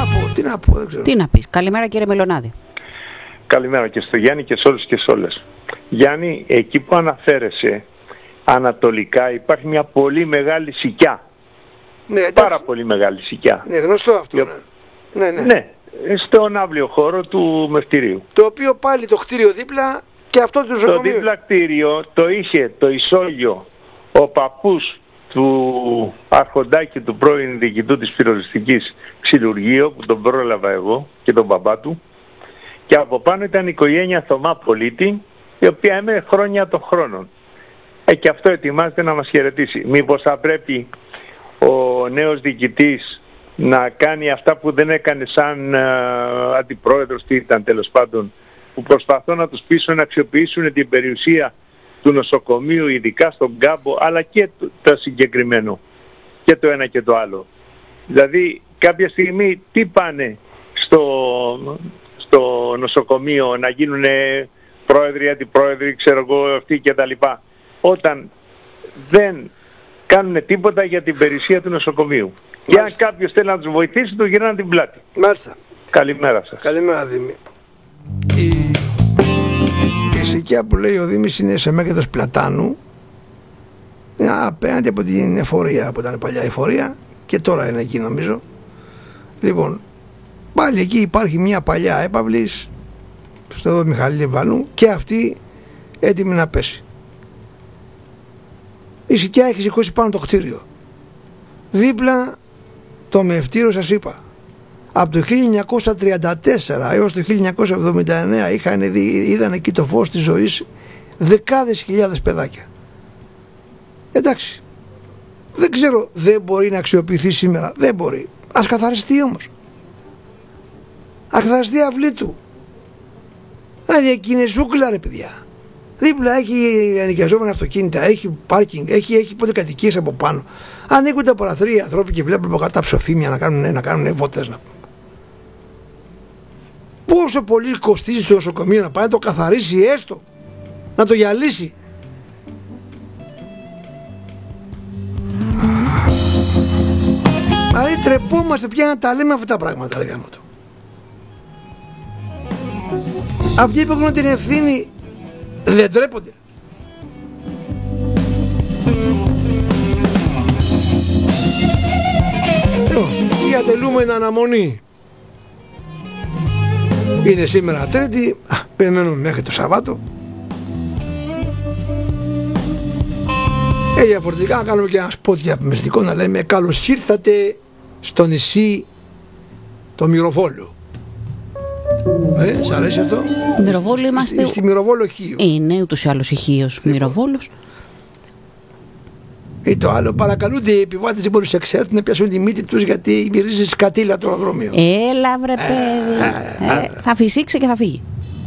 να πω, δεν ξέρω. Τι να πεις. Καλημέρα κύριε Μελονάδη. Καλημέρα και στο Γιάννη και σε όλους και σε όλες. Γιάννη, εκεί που αναφέρεσαι ανατολικά υπάρχει μια πολύ μεγάλη σικιά. Ναι, πάρα πολύ μεγάλη σικιά. Ναι, γνωστό αυτό. Ναι, στον αύριο χώρο του μευτηρίου. Το οποίο πάλι το κτίριο δίπλα και αυτό το νοσοκομείο. Το δίπλα κτίριο το είχε το ισόγειο ο παππούς του Αρχοντάκη, του πρώην διοικητού της πυροσβεστικής Ξυλουργείου, που τον πρόλαβα εγώ και τον μπαμπά του, και από πάνω ήταν η οικογένεια Θωμά Πολίτη, η οποία έμενε χρόνια των χρόνων. Και αυτό ετοιμάζεται να μας χαιρετήσει. Μήπως θα πρέπει ο νέος διοικητής να κάνει αυτά που δεν έκανε σαν αντιπρόεδρος, τι ήταν τέλος πάντων, που προσπαθώ να τους πείσω να αξιοποιήσουν την περιουσία του νοσοκομείου, ειδικά στον κάμπο, αλλά και το συγκεκριμένο, και το ένα και το άλλο. Δηλαδή κάποια στιγμή τι πάνε στο νοσοκομείο, να γίνουν πρόεδροι, αντιπρόεδροι, ξέρω εγώ, αυτοί και τα λοιπά, όταν δεν κάνουν τίποτα για την περιουσία του νοσοκομείου. Και αν κάποιος θέλει να τους βοηθήσει, του γυρνάνε την πλάτη. Μάλιστα. Καλημέρα σας. Καλημέρα, Δήμη. Η σικιά που λέει ο Δήμης είναι σε μέγεθος πλατάνου, απέναντι από την εφορία, που ήταν παλιά εφορία, και τώρα είναι εκεί νομίζω. Λοιπόν, πάλι εκεί υπάρχει μια παλιά έπαυλης στο Μιχάλη Λιβανού και αυτή έτοιμη να πέσει. Η σικιά έχει σηκώσει πάνω το κτίριο. Δίπλα το μευτήριο, σας είπα. Από το 1934 έως το 1979 είδαν εκεί το φως της ζωής δεκάδες χιλιάδες παιδάκια. Εντάξει, δεν ξέρω, δεν μπορεί να αξιοποιηθεί σήμερα, δεν μπορεί. Ας καθαριστεί όμως. Ας καθαριστεί αυλή του. Δηλαδή εκεί είναι ζούγκλα, ρε παιδιά. Δίπλα έχει ενοικιαζόμενα αυτοκίνητα, έχει πάρκινγκ, έχει πολυκατοικίες από πάνω. Ανοίγουν τα παραθύρια ανθρώποι και βλέπουν από κάτω τα ψοφίμια να κάνουν βότες. Πόσο πολύ κοστίζει το νοσοκομείο να πάει να το καθαρίσει, έστω να το γυαλίσει. Δηλαδή τρεπόμαστε πια να τα λέμε αυτά τα πράγματα, λέγαμε το. Αυτοί που έχουν την ευθύνη δεν τρέπονται. Η ατελούμενη αναμονή είναι σήμερα Τρίτη, περιμένουμε μέχρι το Σαββάτο. Διαφορετικά να κάνουμε και ένα σποτ διαφημιστικό, να λέμε καλώς ήρθατε στο νησί το Μυροβόλο. Σ' αρέσει αυτό? Μυροβόλο είμαστε. Στη Μυροβόλο Χίου. Είναι ούτως ή άλλως ηχείος Μυροβόλος. Ή το άλλο, παρακαλούνται οι επιβάτες δεν μπορούν να εξέλθουν να πιάσουν τη μύτη τους γιατί μυρίζει σκατήλα το αεροδρόμιο. Έλα βρε παιδί. Θα φυσήξει και θα φύγει.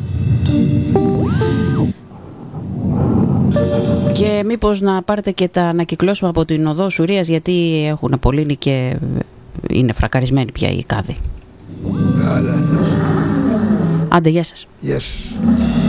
Και μήπως να πάρετε και τα ανακυκλώσουμε από την οδό Σουρίας, γιατί έχουν απολύνει και είναι φρακαρισμένοι πια οι κάδοι. Καλά. Άντε, γεια σας. Yes.